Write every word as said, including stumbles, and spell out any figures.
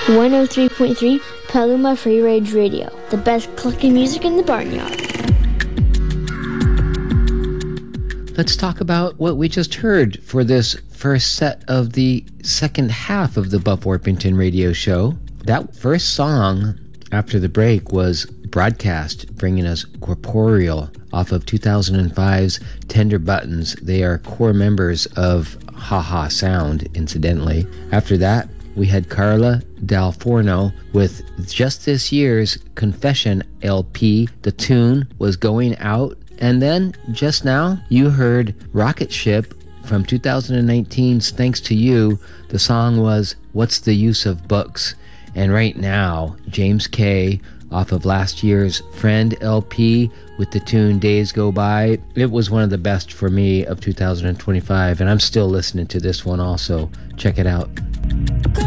one oh three point three Paluma Free Range Radio, the best clucking music in the barnyard. Let's talk about what we just heard for this first set of the second half of the Buff Orpington radio show. That first song after the break was Broadcast, bringing us Corporeal off of two thousand five's Tender Buttons. They are core members of Ha Ha Sound, incidentally. After that, we had Carla Dal Forno with just this year's Confession L P. The tune was Going Out. And then, just now, you heard Rocket Ship from two thousand nineteen's Thanks to You. The song was What's the Use of Books? And right now, James Kay off of last year's Friend L P with the tune Days Go By. It was one of the best for me of two thousand twenty-five, and I'm still listening to this one also. Check it out.